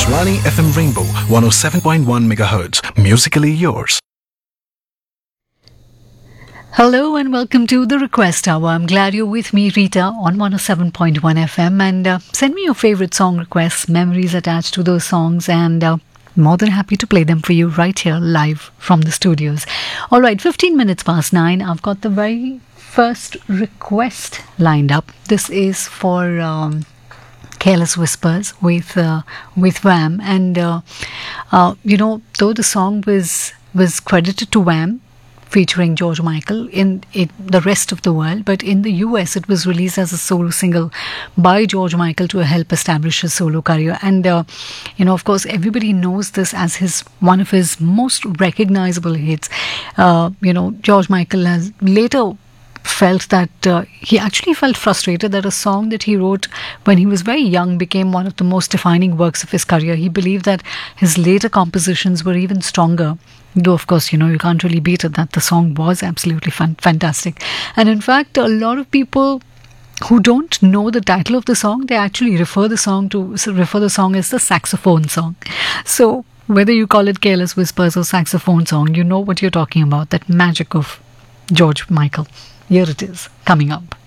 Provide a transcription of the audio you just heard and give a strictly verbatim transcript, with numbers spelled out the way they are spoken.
Akashvani F M Rainbow one oh seven point one megahertz. Musically yours. Hello and welcome to the Request Hour. I'm glad you're with me, Rita, on one oh seven point one F M. And uh, send me your favorite song requests, memories attached to those songs, and uh, more than happy to play them for you right here live from the studios. All right, fifteen minutes past nine. I've got the very first request lined up. This is for um, Careless Whispers with uh, with Wham. And uh, uh, you know, though the song was was credited to Wham, featuring George Michael in it, the rest of the world, but in the U S it was released as a solo single by George Michael to help establish his solo career. And uh, you know, of course, everybody knows this as his one of his most recognizable hits. Uh, you know, George Michael has later felt that uh, he actually felt frustrated that a song that he wrote when he was very young became one of the most defining works of his career. He believed that his later compositions were even stronger. Though, of course, you know, you can't really beat it, that the song was absolutely fun, fantastic. And in fact, a lot of people who don't know the title of the song, they actually refer the song to refer the song as the saxophone song. So whether you call it Careless Whispers or saxophone song, you know what you're talking about, that magic of George Michael. Here it is, coming up.